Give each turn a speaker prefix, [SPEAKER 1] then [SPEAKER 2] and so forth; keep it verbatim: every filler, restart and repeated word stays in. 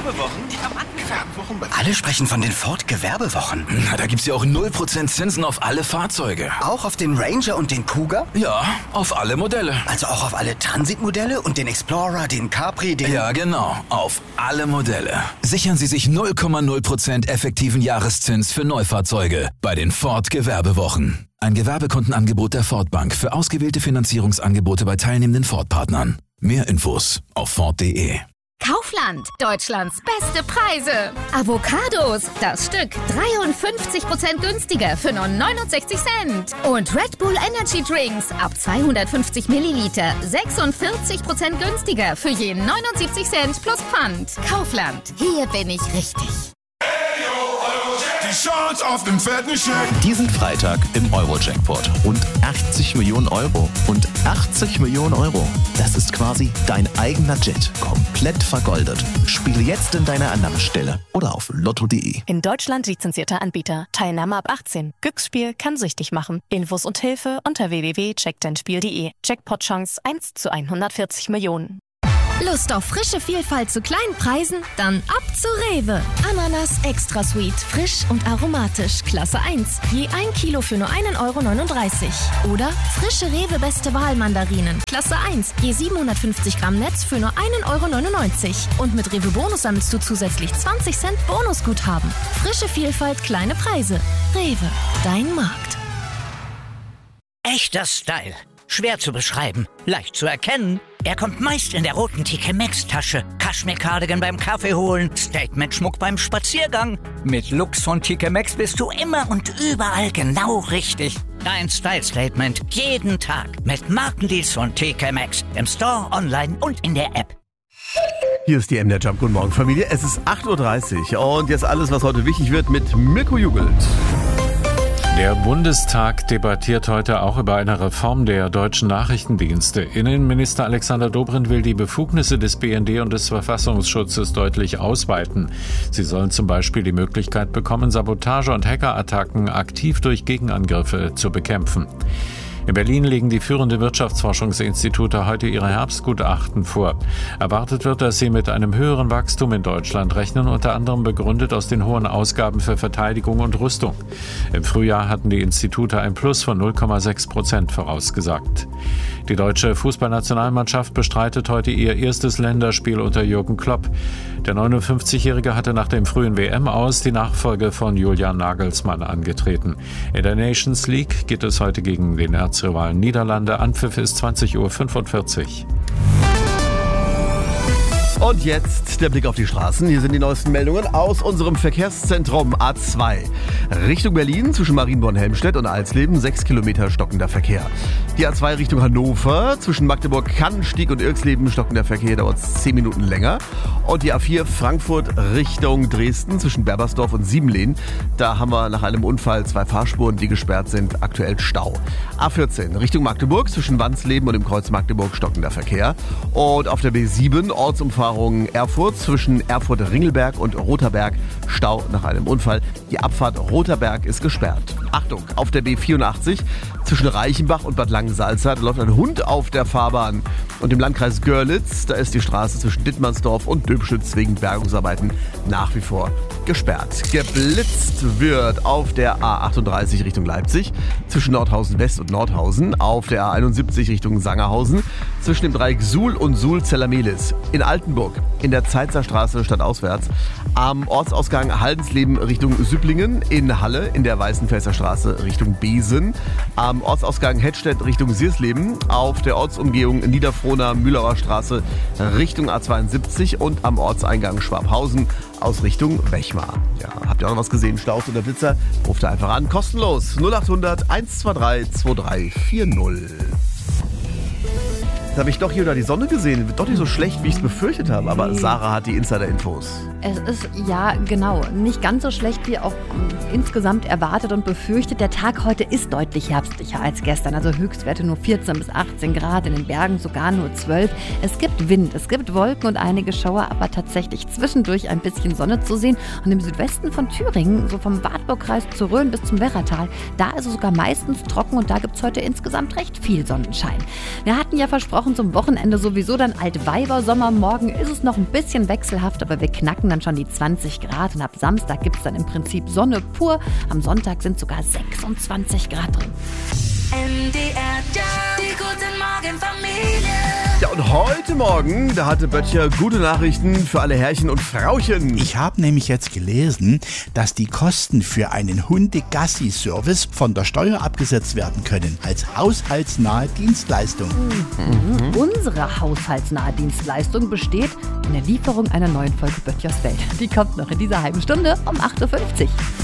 [SPEAKER 1] Gewerbewochen?
[SPEAKER 2] Ja, Mann,
[SPEAKER 1] Gewerbewochen bei...
[SPEAKER 3] Alle sprechen von den Ford Gewerbewochen.
[SPEAKER 4] Na, da gibt's ja auch null Prozent Zinsen auf alle Fahrzeuge.
[SPEAKER 3] Auch auf den Ranger und den Kuga?
[SPEAKER 4] Ja, auf alle Modelle.
[SPEAKER 3] Also auch auf alle Transitmodelle und den Explorer, den Capri, den...
[SPEAKER 4] Ja, genau. Auf alle Modelle. Sichern Sie sich null Komma null Prozent effektiven Jahreszins für Neufahrzeuge bei den Ford Gewerbewochen. Ein Gewerbekundenangebot der Ford Bank für ausgewählte Finanzierungsangebote bei teilnehmenden Ford-Partnern. Mehr Infos auf Ford punkt de.
[SPEAKER 5] Kaufland, Deutschlands beste Preise. Avocados, das Stück dreiundfünfzig Prozent günstiger für nur neunundsechzig Cent. Und Red Bull Energy Drinks ab zweihundertfünfzig Milliliter sechsundvierzig Prozent günstiger für je neunundsiebzig Cent plus Pfand. Kaufland, hier bin ich richtig.
[SPEAKER 1] Die Chance auf den fetten Scheck.
[SPEAKER 6] Diesen Freitag im Euro-Jackpot. Rund achtzig Millionen Euro. Und achtzig Millionen Euro. Das ist quasi dein eigener Jet. Komplett vergoldet. Spiele jetzt in deiner Annahmestelle oder auf lotto punkt de.
[SPEAKER 7] In Deutschland lizenzierter Anbieter. Teilnahme ab achtzehn. Glücksspiel kann süchtig machen. Infos und Hilfe unter w w w punkt check dein spiel punkt de. Jackpot-Chance eins zu hundertvierzig Millionen.
[SPEAKER 5] Lust auf frische Vielfalt zu kleinen Preisen? Dann ab zu Rewe. Ananas Extra Sweet, frisch und aromatisch, Klasse eins. Je ein Kilo für nur ein Euro neununddreißig. Oder frische Rewe Beste Wahl Mandarinen, Klasse eins. Je siebenhundertfünfzig Gramm Netz für nur ein Euro neunundneunzig. Und mit Rewe Bonus sammelst du zusätzlich zwanzig Cent Bonusguthaben. Frische Vielfalt, kleine Preise. Rewe, dein Markt.
[SPEAKER 2] echter Style. Schwer zu beschreiben, leicht zu erkennen. Er kommt meist in der roten T K Maxx-Tasche. Kaschmir-Cardigan beim Kaffee holen, Statement-Schmuck beim Spaziergang. Mit Looks von T K Maxx bist du immer und überall genau richtig. Dein Style-Statement jeden Tag mit Markendeals von T K Maxx. Im Store, online und in der App.
[SPEAKER 8] Hier ist die M D R Jump. Guten Morgen, Familie. Es ist acht Uhr dreißig und jetzt alles, was heute wichtig wird, mit Mirko Jugelt.
[SPEAKER 9] Der Bundestag debattiert heute auch über eine Reform der deutschen Nachrichtendienste. Innenminister Alexander Dobrindt will die Befugnisse des B N D und des Verfassungsschutzes deutlich ausweiten. Sie sollen zum Beispiel die Möglichkeit bekommen, Sabotage- und Hackerattacken aktiv durch Gegenangriffe zu bekämpfen. In Berlin legen die führenden Wirtschaftsforschungsinstitute heute ihre Herbstgutachten vor. Erwartet wird, dass sie mit einem höheren Wachstum in Deutschland rechnen, unter anderem begründet aus den hohen Ausgaben für Verteidigung und Rüstung. Im Frühjahr hatten die Institute ein Plus von null Komma sechs Prozent vorausgesagt. Die deutsche Fußballnationalmannschaft bestreitet heute ihr erstes Länderspiel unter Jürgen Klopp. Der neunundfünfzigjährige hatte nach dem frühen W M-Aus die Nachfolge von Julian Nagelsmann angetreten. In der Nations League geht es heute gegen den Erzrivalen Niederlande. Anpfiff ist zwanzig Uhr fünfundvierzig.
[SPEAKER 8] Und jetzt der Blick auf die Straßen. Hier sind die neuesten Meldungen aus unserem Verkehrszentrum A zwei. Richtung Berlin zwischen Marienborn-Helmstedt und Alsleben sechs Kilometer stockender Verkehr. Die A zwei Richtung Hannover zwischen Magdeburg-Kannenstieg und Irxleben stockender Verkehr, dauert zehn Minuten länger. Und die A vier Frankfurt Richtung Dresden zwischen Berbersdorf und Siebenlehn. Da haben wir nach einem Unfall zwei Fahrspuren, die gesperrt sind, aktuell Stau. A vierzehn Richtung Magdeburg zwischen Wansleben und dem Kreuz Magdeburg stockender Verkehr. Und auf der B sieben Ortsumfahrung Erfurt zwischen Erfurt-Ringelberg und Rotherberg Stau nach einem Unfall. Die Abfahrt Rotherberg ist gesperrt. Achtung, auf der B vierundachtzig zwischen Reichenbach und Bad Langensalza, da läuft ein Hund auf der Fahrbahn. Und im Landkreis Görlitz, da ist die Straße zwischen Dittmannsdorf und Döbschütz wegen Bergungsarbeiten nach wie vor gesperrt. Geblitzt wird auf der A achtunddreißig Richtung Leipzig zwischen Nordhausen West und Nordhausen, auf der A einundsiebzig Richtung Sangerhausen zwischen dem Dreieck Suhl und Suhl-Zellermelis, in Altenburg in der Zeitzer Straße stadtauswärts, am Ortsausgang Haldensleben Richtung Süpplingen, in Halle in der Weißenfelser Straße Richtung Besen, am Ortsausgang Hettstedt Richtung Siersleben, auf der Ortsumgehung Niederfrohna Mühlauer Straße Richtung A zweiundsiebzig und am Ortseingang Schwabhausen aus Richtung Wechmar. Ja, habt ihr auch noch was gesehen? Staus oder Blitzer? Ruft da einfach an. Kostenlos. null achthundert eins zwei drei zwei drei vier null. Jetzt habe ich doch hier da die Sonne gesehen. Wird doch nicht so schlecht, wie ich es befürchtet habe. Aber
[SPEAKER 10] Nee.
[SPEAKER 8] Sarah hat die Insider-Infos.
[SPEAKER 10] Es ist, ja, genau, nicht ganz so schlecht wie auch äh, insgesamt erwartet und befürchtet. Der Tag heute ist deutlich herbstlicher als gestern. Also Höchstwerte nur vierzehn bis achtzehn Grad, in den Bergen sogar nur zwölf. Es gibt Wind, es gibt Wolken und einige Schauer, aber tatsächlich zwischendurch ein bisschen Sonne zu sehen. Und im Südwesten von Thüringen, so vom Wartburgkreis zur Rhön bis zum Werratal, da ist es sogar meistens trocken und da gibt es heute insgesamt recht viel Sonnenschein. Wir hatten ja versprochen, Wochen zum Wochenende sowieso dann Altweibersommer. Morgen ist es noch ein bisschen wechselhaft, aber wir knacken dann schon die zwanzig Grad. Und ab Samstag gibt es dann im Prinzip Sonne pur. Am Sonntag sind sogar sechsundzwanzig Grad drin.
[SPEAKER 11] N D R, die guten Morgen Familie.
[SPEAKER 8] Ja, und heute Morgen, da hatte Böttcher gute Nachrichten für alle Herrchen und Frauchen.
[SPEAKER 12] Ich habe nämlich jetzt gelesen, dass die Kosten für einen Hunde-Gassi-Service von der Steuer abgesetzt werden können, als haushaltsnahe Dienstleistung.
[SPEAKER 10] Mhm. Mhm. Unsere haushaltsnahe Dienstleistung besteht in der Lieferung einer neuen Folge Böttchers Welt. Die kommt noch in dieser halben Stunde um acht Uhr fünfzig.